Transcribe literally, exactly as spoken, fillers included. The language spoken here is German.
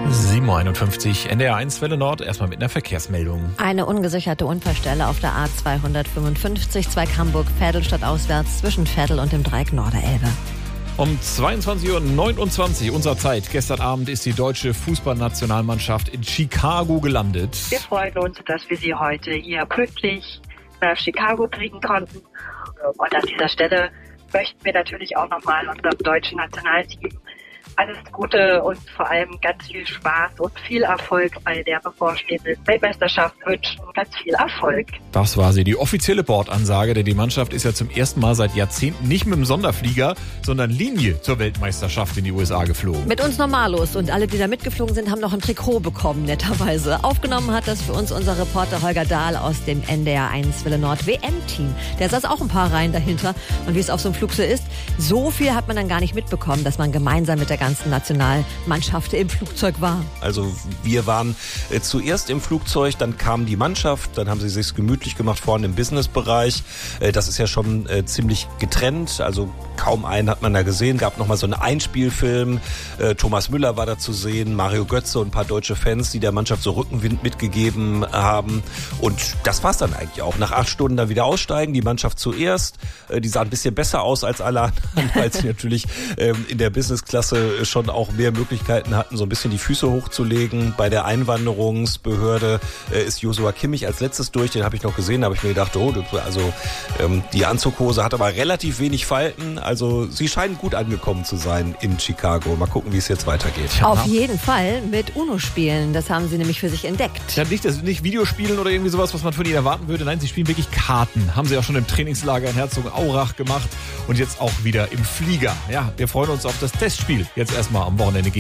sieben Uhr einundfünfzig, N D R eins Welle Nord, erstmal mit einer Verkehrsmeldung. Eine ungesicherte Unfallstelle auf der A zweihundertfünfundfünfzig, Zweig Hamburg-Veddel stadtauswärts zwischen Veddel und dem Dreieck Norderelbe. Um zweiundzwanzig Uhr neunundzwanzig unserer Zeit, gestern Abend, ist die deutsche Fußballnationalmannschaft in Chicago gelandet. Wir freuen uns, dass wir sie heute hier pünktlich nach Chicago kriegen konnten. Und an dieser Stelle möchten wir natürlich auch nochmal unserem deutschen Nationalteam alles Gute und vor allem ganz viel Spaß und viel Erfolg bei der bevorstehenden Weltmeisterschaft wünschen. Ganz viel Erfolg. Das war sie, die offizielle Bordansage, denn die Mannschaft ist ja zum ersten Mal seit Jahrzehnten nicht mit dem Sonderflieger, sondern Linie zur Weltmeisterschaft in die U S A geflogen. Mit uns normalos, und alle, die da mitgeflogen sind, haben noch ein Trikot bekommen, netterweise. Aufgenommen hat das für uns unser Reporter Holger Dahl aus dem N D R eins Welle Nord W M-Team. Der saß auch ein paar Reihen dahinter. Und wie es auf so einem Flug so ist, so viel hat man dann gar nicht mitbekommen, dass man gemeinsam mit der ganzen Nationalmannschaft im Flugzeug war. Also wir waren äh, zuerst im Flugzeug, dann kam die Mannschaft, dann haben sie sich gemütlich gemacht vorne im Businessbereich. Äh, das ist ja schon äh, ziemlich getrennt, also kaum einen hat man da gesehen. Gab nochmal so einen Einspielfilm, äh, Thomas Müller war da zu sehen, Mario Götze und ein paar deutsche Fans, die der Mannschaft so Rückenwind mitgegeben haben. Und das war's dann eigentlich auch. Nach acht Stunden dann wieder aussteigen, die Mannschaft zuerst. Äh, die sah ein bisschen besser aus als alle anderen, weil sie natürlich ähm, in der Businessklasse schon auch mehr Möglichkeiten hatten, so ein bisschen die Füße hochzulegen. Bei der Einwanderungsbehörde äh, ist Joshua Kimmich als letztes durch, den habe ich noch gesehen, da habe ich mir gedacht, oh, also ähm, die Anzughose hat aber relativ wenig Falten, also sie scheinen gut angekommen zu sein in Chicago. Mal gucken, wie es jetzt weitergeht. Auf jeden Fall mit UNO-Spielen, das haben sie nämlich für sich entdeckt. Ja, nicht, das nicht Videospielen oder irgendwie sowas, was man von ihnen erwarten würde, nein, sie spielen wirklich Karten. Haben sie auch schon im Trainingslager in Herzogenaurach gemacht und jetzt auch wieder im Flieger. Ja, wir freuen uns auf das Testspiel jetzt erstmal am Wochenende gegen